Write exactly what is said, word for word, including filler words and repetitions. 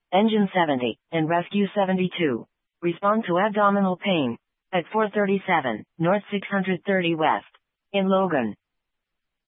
Engine seventy, and Rescue seventy-two. Respond to abdominal pain. At four thirty-seven, North six hundred thirty West. In Logan.